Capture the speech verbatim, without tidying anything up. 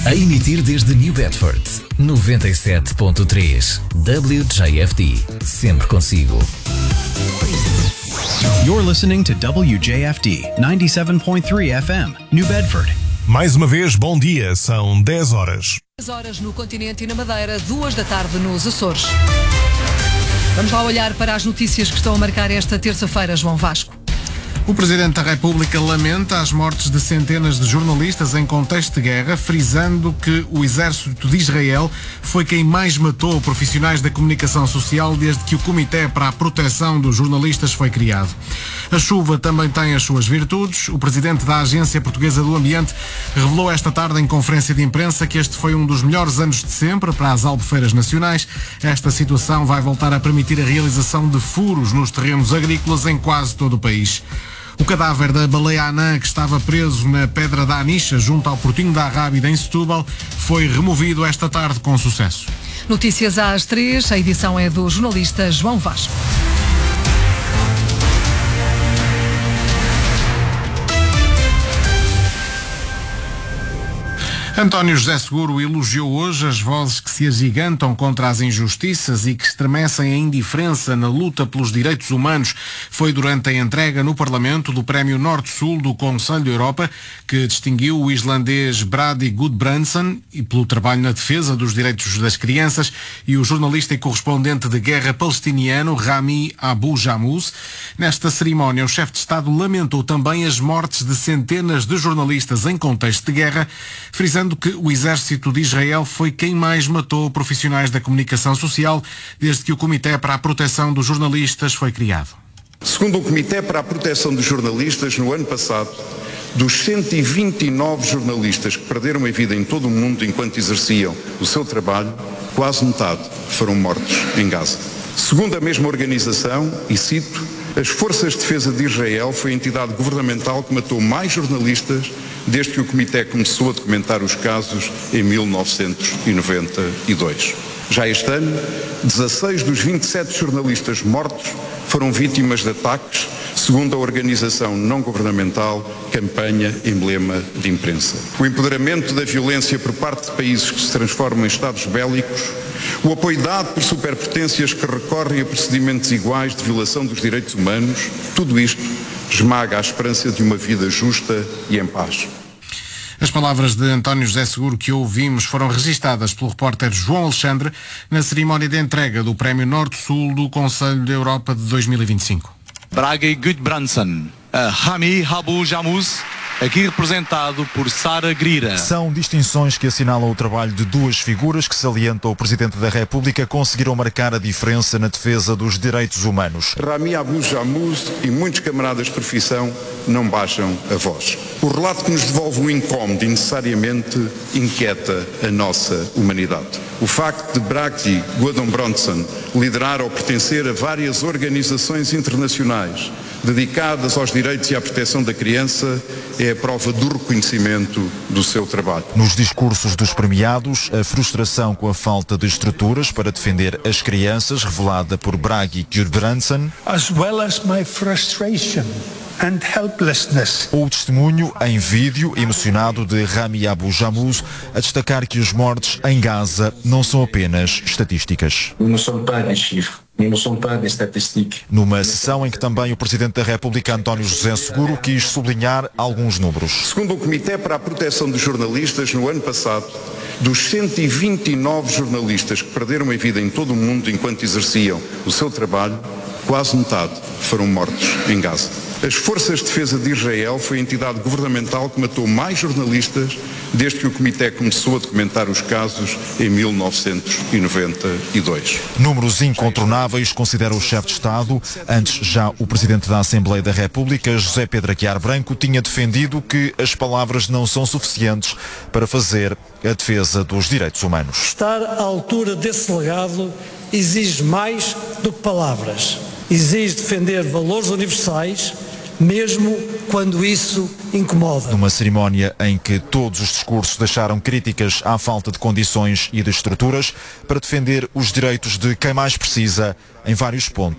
A emitir desde New Bedford, noventa e sete ponto três W J F D, sempre consigo. You're listening to W J F D ninety-seven point three F M, New Bedford. Mais uma vez, bom dia, são dez horas. dez horas no continente e na Madeira, duas da tarde nos Açores. Vamos lá olhar para as notícias que estão a marcar esta terça-feira, João Vasco. O Presidente da República lamenta as mortes de centenas de jornalistas em contexto de guerra, frisando que o Exército de Israel foi quem mais matou profissionais da comunicação social desde que o Comitê para a Proteção dos Jornalistas foi criado. A chuva também tem as suas virtudes. O Presidente da Agência Portuguesa do Ambiente revelou esta tarde em conferência de imprensa que este foi um dos melhores anos de sempre para as albufeiras nacionais. Esta situação vai voltar a permitir a realização de furos nos terrenos agrícolas em quase todo o país. O cadáver da baleia anã, que estava preso na Pedra da Anixa, junto ao Portinho da Arrábida, em Setúbal, foi removido esta tarde com sucesso. Notícias às três, a edição é do jornalista João Vasco. António José Seguro elogiou hoje as vozes que se agigantam contra as injustiças e que estremecem a indiferença na luta pelos direitos humanos. Foi durante a entrega no Parlamento do Prémio Norte-Sul do Conselho da Europa que distinguiu o islandês Bragi Gudbrandsson e pelo trabalho na defesa dos direitos das crianças e o jornalista e correspondente de guerra palestiniano Rami Abu Jamous. Nesta cerimónia, o chefe de Estado lamentou também as mortes de centenas de jornalistas em contexto de guerra, frisando que o Exército de Israel foi quem mais matou profissionais da comunicação social desde que o Comitê para a Proteção dos Jornalistas foi criado. Segundo o Comitê para a Proteção dos Jornalistas, no ano passado, dos cento e vinte e nove jornalistas que perderam a vida em todo o mundo enquanto exerciam o seu trabalho, quase metade foram mortos em Gaza. Segundo a mesma organização, e cito, as Forças de Defesa de Israel foi a entidade governamental que matou mais jornalistas desde que o Comitê começou a documentar os casos em mil novecentos e noventa e dois. Já este ano, dezasseis dos vinte e sete jornalistas mortos foram vítimas de ataques, segundo a organização não governamental Campanha Emblema de Imprensa. O empoderamento da violência por parte de países que se transformam em estados bélicos, o apoio dado por superpotências que recorrem a procedimentos iguais de violação dos direitos humanos, tudo isto esmaga a esperança de uma vida justa e em paz. As palavras de António José Seguro que ouvimos foram registadas pelo repórter João Alexandre na cerimónia de entrega do Prémio Norte-Sul do Conselho da Europa de dois mil e vinte e cinco. Bragi Gudbrandsson, Rami Abu Jamous, aqui representado por Sara Grira. São distinções que assinalam o trabalho de duas figuras que, salienta o Presidente da República, conseguiram marcar a diferença na defesa dos direitos humanos. Rami Abu Jamous e muitos camaradas de profissão não baixam a voz. O relato que nos devolve o incómodo e necessariamente inquieta a nossa humanidade. O facto de Bragi Gudbrandsson liderar ou pertencer a várias organizações internacionais dedicadas aos direitos e à proteção da criança é a prova do reconhecimento do seu trabalho. Nos discursos dos premiados, a frustração com a falta de estruturas para defender as crianças, revelada por Bragi Gudbrandsson, as well as my frustration and helplessness. Ou o testemunho em vídeo emocionado de Rami Abu Jamous a destacar que os mortos em Gaza não são apenas estatísticas. Não são pas chiffres. Numa sessão em que também o Presidente da República, António José Seguro, quis sublinhar alguns números. Segundo o Comitê para a Proteção dos Jornalistas, no ano passado, dos cento e vinte e nove jornalistas que perderam a vida em todo o mundo enquanto exerciam o seu trabalho, quase metade foram mortos em Gaza. As Forças de Defesa de Israel foi a entidade governamental que matou mais jornalistas desde que o Comitê começou a documentar os casos em mil novecentos e noventa e dois. Números incontornáveis, considera o chefe de Estado. Antes, já o Presidente da Assembleia da República, José Pedro Aguiar Branco, tinha defendido que as palavras não são suficientes para fazer a defesa dos direitos humanos. Estar à altura desse legado exige mais do que palavras. Exige defender valores universais, mesmo quando isso incomoda. Numa cerimónia em que todos os discursos deixaram críticas à falta de condições e de estruturas para defender os direitos de quem mais precisa em vários pontos